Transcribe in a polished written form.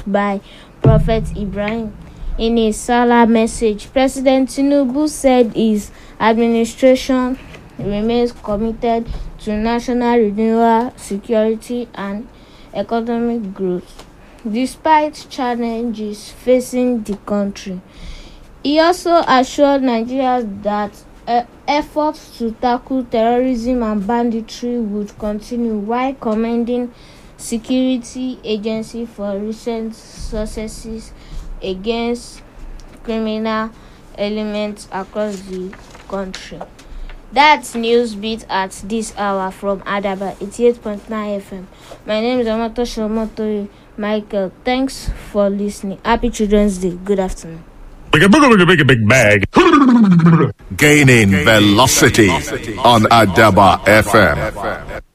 by Prophet Ibrahim. In a Salah message, President Tinubu said his administration remains committed to national renewal, security, and economic growth, despite challenges facing the country. He also assured Nigerians that efforts to tackle terrorism and banditry would continue, while commending security agencies for recent successes against criminal elements across the country. That's Newsbeat at this hour from Adaba 88.9 FM. My name is Amato Shomoto Michael. Thanks for listening. Happy Children's Day. Good afternoon. Big bag. Gaining velocity on Adaba FM.